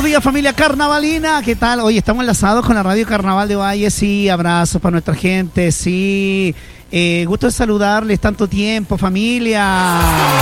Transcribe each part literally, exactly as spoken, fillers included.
buenos días, familia carnavalina. ¿Qué tal? Hoy estamos enlazados con la Radio Carnaval de Valle. Sí, abrazos para nuestra gente. Sí, eh, gusto de saludarles tanto tiempo, familia.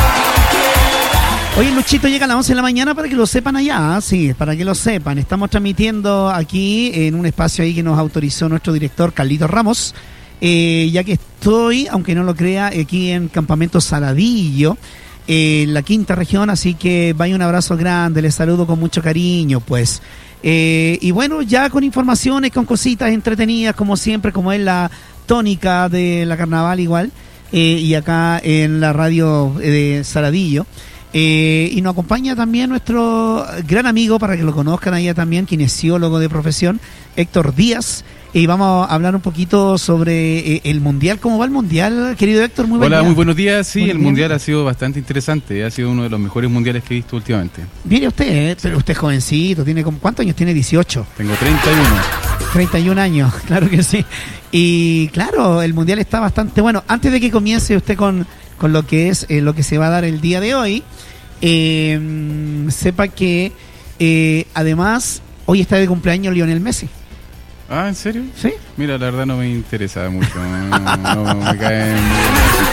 Hoy el Luchito llega a las once de la mañana para que lo sepan allá. Sí, para que lo sepan. Estamos transmitiendo aquí en un espacio ahí que nos autorizó nuestro director Carlitos Ramos. Eh, ya que estoy, aunque no lo crea, aquí en Campamento Saladillo, eh, la quinta región, así que vaya un abrazo grande, les saludo con mucho cariño, pues. Eh, y bueno, ya con informaciones, con cositas entretenidas, como siempre, como es la tónica de la carnaval igual, eh, y acá en la radio de Saladillo. Eh, y nos acompaña también nuestro gran amigo, para que lo conozcan allá también, kinesiólogo de profesión, Héctor Díaz. Y vamos a hablar un poquito sobre eh, el Mundial. ¿Cómo va el Mundial, querido Héctor? Muy buen Hola, día. muy buenos días. Sí, Buen el día. Mundial ha sido bastante interesante. Ha sido uno de los mejores mundiales que he visto últimamente. Mire usted, ¿eh? Sí. Pero usted es jovencito, tiene como, ¿cuántos años tiene? dieciocho. Tengo treinta y uno. treinta y un años, claro que sí. Y claro, el Mundial está bastante bueno. Antes de que comience usted con, con lo que es eh, lo que se va a dar el día de hoy, eh, sepa que eh, además hoy está de cumpleaños Lionel Messi. Ah, ¿en serio? ¿Sí? Mira, la verdad no me interesa mucho. No, no, me cae muy bien.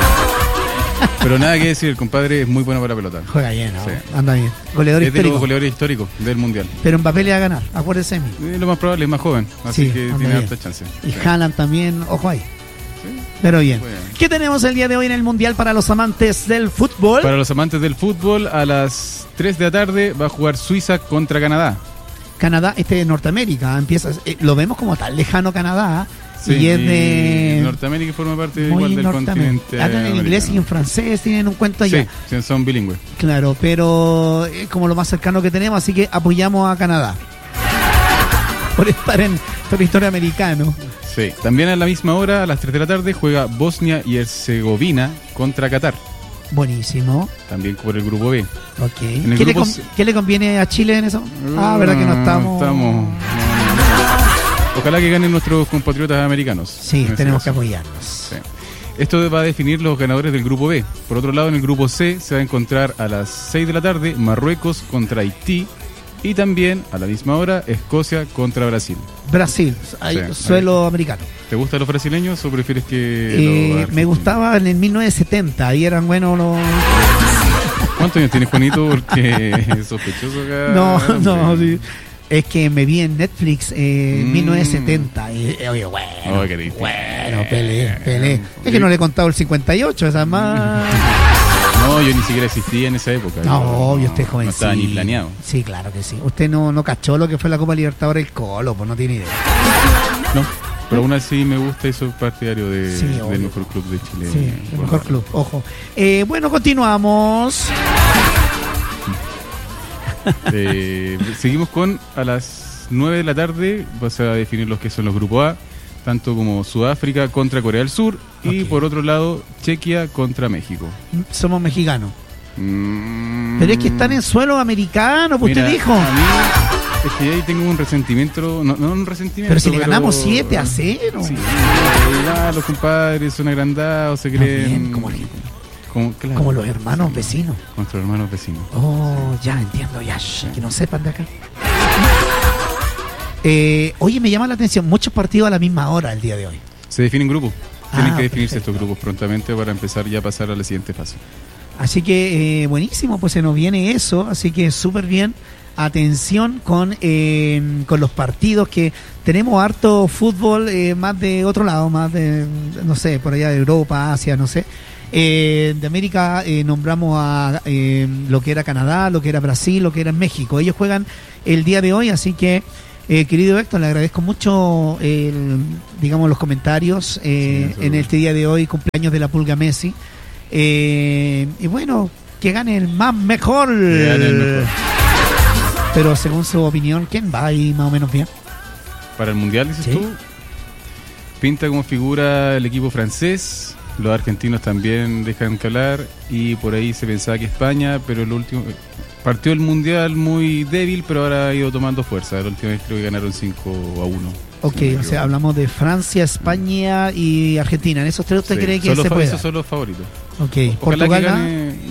Pero nada que decir, el compadre es muy bueno para la pelota. Juega bien, ¿no? Sí. Anda bien. Goleador Es de los histórico. goleadores históricos del Mundial. Pero Mbappé le va a ganar, acuérdese de mí. Eh, Lo más probable es más joven, así Sí, que anda tiene bien. harta chance. Y Sí. Haaland también, ojo ahí. Sí. Pero bien. Bueno. ¿Qué tenemos el día de hoy en el Mundial para los amantes del fútbol? Para los amantes del fútbol, a las tres de la tarde va a jugar Suiza contra Canadá. Canadá, este de Norteamérica, empieza, eh, lo vemos como tan lejano Canadá, Sí, y es de... y Norteamérica forma parte muy igual del Norteamérica. continente. Hablan en inglés y americano. en francés, tienen un cuento allá. Sí, sí, son bilingües. Claro, pero es como lo más cercano que tenemos, así que apoyamos a Canadá. Por estar en territorio americano. Sí. También a la misma hora, a las tres de la tarde, juega Bosnia y Herzegovina contra Qatar. Buenísimo. También por el grupo B. Ok. En el ¿Qué le, grupo con- C- qué le conviene a Chile en eso? Ah, ¿verdad que no estamos? estamos- no, no, no. Ojalá que ganen nuestros compatriotas americanos. Sí, en ese tenemos que caso. apoyarnos. Sí. Esto va a definir los ganadores del grupo B. Por otro lado, en el grupo C se va a encontrar a las seis de la tarde Marruecos contra Haití. Y también a la misma hora Escocia contra Brasil. Brasil, hay Sí, suelo americano. ¿Te gustan los brasileños o prefieres que Eh, los me argentinos? gustaba en el mil novecientos setenta, ahí eran buenos los... ¿Cuántos años tienes, Juanito? Porque es sospechoso acá. No, hombre. no, sí. Es que me vi en Netflix eh, en Mm. mil novecientos setenta. Y, eh, oye, bueno, Oh, qué triste. bueno, peleé, peleé. Es que no le he contado el cincuenta y ocho, esa más... No, yo ni siquiera existía en esa época. No, Yo obvio, usted es No jovencito. estaba ni planeado. Sí, claro que sí. Usted no, no cachó lo que fue la Copa Libertadores del Colo, pues no tiene idea. No, pero aún así me gusta y soy partidario de, Sí, obvio. del mejor club de Chile. Sí, el Por mejor ahora. club, ojo. Eh, bueno, continuamos. Eh, seguimos con a las nueve de la tarde. Vas a definir los que son los grupos A, tanto como Sudáfrica contra Corea del Sur. Y Ok. por otro lado, Chequia contra México. Somos mexicanos. Mm. Pero es que están en suelo americano, pues Mira, usted dijo. A mí es que ahí tengo un resentimiento, no, no un resentimiento. Pero si le ganamos siete a cero. Sí, ya, los compadres son agrandados, se Más creen. bien, como, como, claro, como los hermanos vecinos. Nuestros hermanos vecinos. Oh, ya entiendo, ya. shh, que no sepan de acá. Eh, oye, me llama la atención, muchos partidos a la misma hora el día de hoy. Se definen grupos. Tienen Ah, que definirse perfecto. estos grupos prontamente para empezar ya a pasar a la siguiente fase. Así que eh, buenísimo, pues se nos viene eso, así que súper bien. Atención con, eh, con los partidos que tenemos harto fútbol eh, más de otro lado, más de, no sé, por allá de Europa, Asia, no sé. Eh, de América eh, nombramos a eh, lo que era Canadá, lo que era Brasil, lo que era México. Ellos juegan el día de hoy, así que eh, querido Héctor, le agradezco mucho el, digamos los comentarios eh, Sí, en este día de hoy, cumpleaños de la Pulga Messi. Eh, y bueno, que gane el más mejor. Que gane el mejor. Pero según su opinión, ¿quién va ahí más o menos bien? Para el Mundial, dices Sí. tú, pinta como figura el equipo francés. Los argentinos también dejan calar. Y por ahí se pensaba que España, pero el último partió el Mundial muy débil, pero ahora ha ido tomando fuerza. La última vez creo que ganaron cinco a uno. Ok, si no me o sea, equivoco. hablamos de Francia, España y Argentina. ¿En esos tres usted Sí, cree que son los se fa- puede? Esos son los favoritos. Ok, Ojalá Portugal que gana. gane.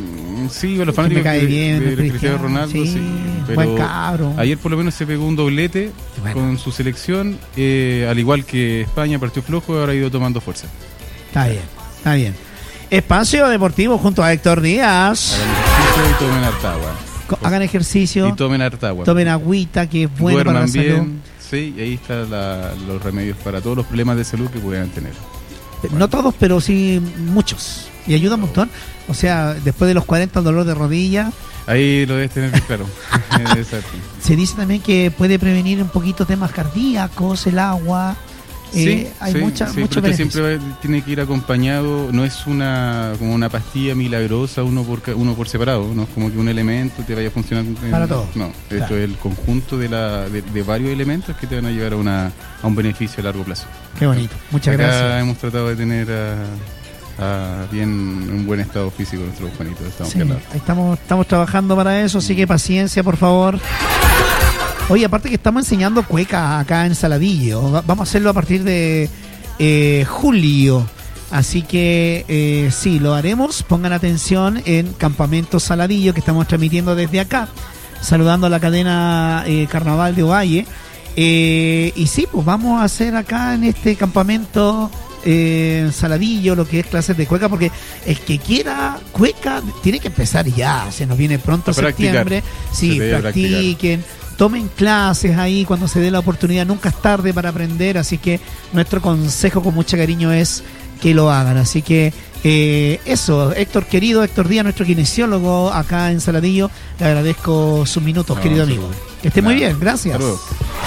Sí, los fanáticos me cae de, bien, de, de Cristiano, Cristiano Ronaldo, sí, sí. Pero buen cabro. ayer por lo menos se pegó un doblete Bueno. con su selección, eh, al igual que España partió flojo, ahora ha ido tomando fuerza. Está bien, está bien. Espacio Deportivo junto a Héctor Díaz. Hagan ejercicio y tomen harta agua. Co- Hagan ejercicio, Y tomen harta agua. tomen agüita, que es bueno para la Duerman salud. bien, sí, y ahí están la, los remedios para todos los problemas de salud que puedan tener. No todos, pero sí muchos. Y ayuda un montón. O sea, después de los cuarenta, el dolor de rodilla. Ahí lo debes tener bien claro. Exacto. Se dice también que puede prevenir un poquito temas cardíacos, el agua. Eh, hay sí, mucha, sí, mucho pero esto beneficio. siempre va- tiene que ir acompañado, no es una como una pastilla milagrosa uno por ca- uno por separado, no es como que un elemento te vaya a funcionar en- Para todo. No, esto Claro. es el conjunto de, la, de, de varios elementos que te van a llevar a, una, a un beneficio a largo plazo. Qué bonito. Muchas Acá gracias. hemos tratado de tener a, a bien un buen estado físico nuestros Juanitos. Estamos Sí, que hablar. estamos, estamos trabajando para eso, así que paciencia, por favor. Oye, aparte que estamos enseñando cueca acá en Saladillo. Va- Vamos a hacerlo a partir de eh, julio. Así que eh, sí, lo haremos. Pongan atención en Campamento Saladillo, que estamos transmitiendo desde acá. Saludando a la cadena eh, Carnaval de Ovalle. Eh, y sí, pues vamos a hacer acá en este campamento eh, Saladillo lo que es clases de cueca, porque el que quiera cueca tiene que empezar ya. Se nos viene pronto A practicar. septiembre. Sí, Se debe practiquen. Tomen clases ahí cuando se dé la oportunidad. Nunca es tarde para aprender. Así que nuestro consejo con mucho cariño es que lo hagan. Así que eh, eso, Héctor querido, Héctor Díaz, nuestro kinesiólogo acá en Saladillo, le agradezco sus minutos, No, querido sí. amigo. Que esté muy Nada. bien, gracias. Saludos.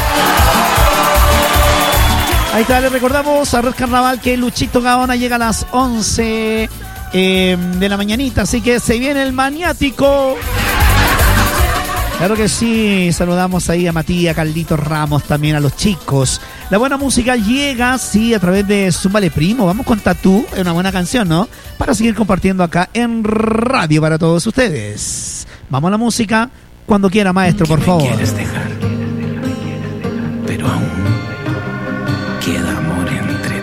Ahí está, le recordamos a Red Carnaval que Luchito Gaona llega a las once eh, de la mañanita, así que se viene el maniático. Claro que sí, saludamos ahí a Matías, Carlitos Ramos, también a los chicos. La buena música llega, sí, a través de Zúmbale Primo. Vamos con Tatú, es una buena canción, ¿no? Para seguir compartiendo acá en radio para todos ustedes. Vamos a la música, cuando quiera, maestro, por favor. ¿Quieres dejar? Pero aún queda amor.